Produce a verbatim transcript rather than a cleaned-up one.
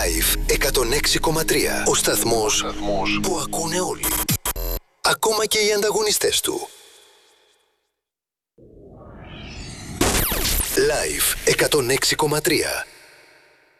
Live εκατόν έξι κόμμα τρία. Ο σταθμός που ακούνε όλοι. Ακόμα και οι ανταγωνιστές του. Live εκατόν έξι κόμμα τρία.